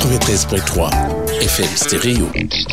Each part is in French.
93.3 FM Stéréo.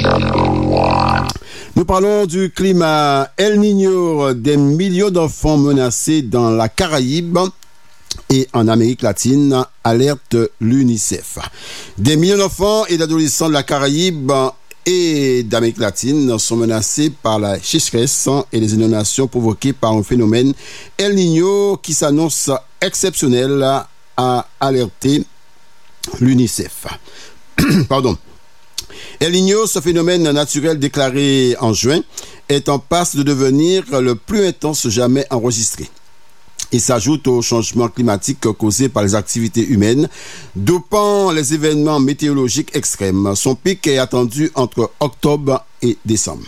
Nous parlons du climat El Niño, des millions d'enfants menacés dans la Caraïbe et en Amérique latine, alerte l'UNICEF. Des millions d'enfants et d'adolescents de la Caraïbe et d'Amérique latine sont menacés par la sécheresse et les inondations provoquées par un phénomène El Niño qui s'annonce exceptionnel, a alerté l'UNICEF. Pardon. El Niño, ce phénomène naturel déclaré en juin, est en passe de devenir le plus intense jamais enregistré. Il s'ajoute au changement climatique causé par les activités humaines, dopant les événements météorologiques extrêmes. Son pic est attendu entre octobre et décembre.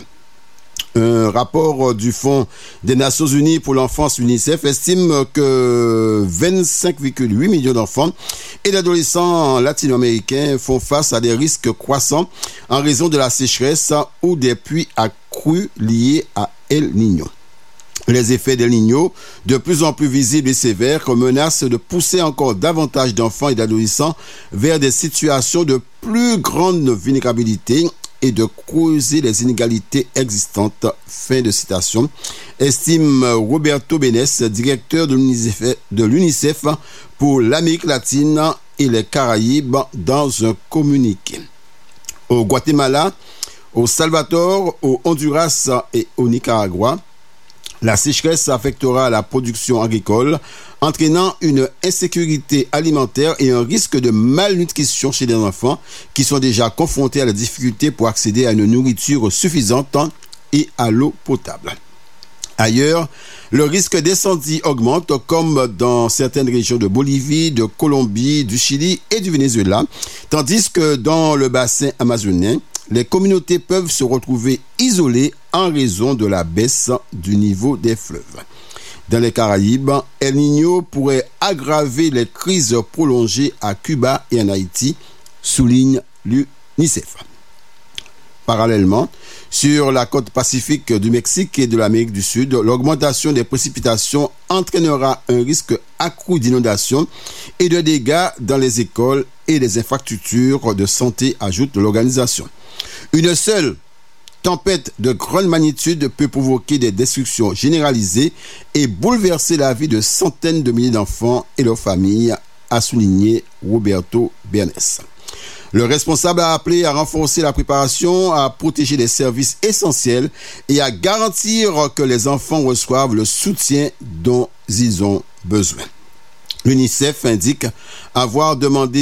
Un rapport du Fonds des Nations Unies pour l'enfance, l'UNICEF, estime que 25,8 millions d'enfants et d'adolescents latino-américains font face à des risques croissants en raison de la sécheresse ou des pluies accrues liées à El Niño. Les effets d'El Niño, de plus en plus visibles et sévères, menacent de pousser encore davantage d'enfants et d'adolescents vers des situations de plus grande vulnérabilité et de creuser les inégalités existantes. Fin de citation. Estime Roberto Benes, directeur de l'UNICEF pour l'Amérique latine et les Caraïbes, dans un communiqué. Au Guatemala, au Salvador, au Honduras et au Nicaragua, la sécheresse affectera la production agricole, entraînant une insécurité alimentaire et un risque de malnutrition chez les enfants qui sont déjà confrontés à la difficulté pour accéder à une nourriture suffisante et à l'eau potable. Ailleurs, le risque d'incendie augmente, comme dans certaines régions de Bolivie, de Colombie, du Chili et du Venezuela, tandis que dans le bassin amazonien, les communautés peuvent se retrouver isolées en raison de la baisse du niveau des fleuves. Dans les Caraïbes, El Niño pourrait aggraver les crises prolongées à Cuba et en Haïti, souligne l'UNICEF. Parallèlement, sur la côte pacifique du Mexique et de l'Amérique du Sud, l'augmentation des précipitations entraînera un risque accru d'inondations et de dégâts dans les écoles et les infrastructures de santé, ajoute l'organisation. Une seule tempête de grande magnitude peut provoquer des destructions généralisées et bouleverser la vie de centaines de milliers d'enfants et leurs familles, a souligné Roberto Benes. Le responsable a appelé à renforcer la préparation, à protéger les services essentiels et à garantir que les enfants reçoivent le soutien dont ils ont besoin. L'UNICEF indique avoir demandé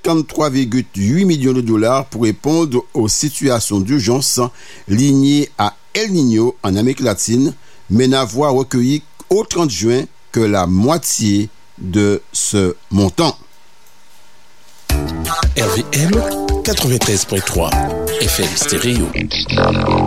53,8 millions de dollars pour répondre aux situations d'urgence liées à El Niño en Amérique latine, mais n'avoir recueilli au 30 juin que la moitié de ce montant. RVM 93.3 FM Stéréo.